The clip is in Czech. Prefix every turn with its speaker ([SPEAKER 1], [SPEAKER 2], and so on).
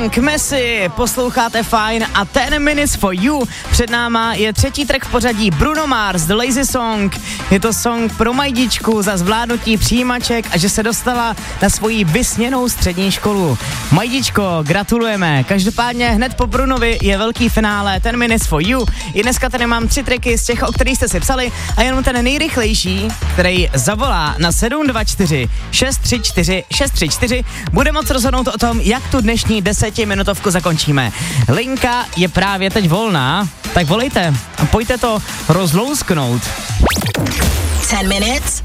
[SPEAKER 1] Song, Messi, posloucháte Fajn a 10 Minutes for You. Před náma je třetí track v pořadí Bruno Mars, The Lazy Song. Je to song pro Majdičku za zvládnutí přijímaček a že se dostala na svoji vysněnou střední školu. Majdičko, gratulujeme. Každopádně hned po Brunovi je velký finále 10 Minutes for You. I dneska tady mám 3 tracky z těch, o kterých jste si psali a jenom ten nejrychlejší, který zavolá na 724 634 634, bude moc rozhodnout o tom, jak tu dnešní 10minutovku zakončíme. Linka je právě teď volná, tak volejte a pojďte to rozlousknout.
[SPEAKER 2] 10 minutes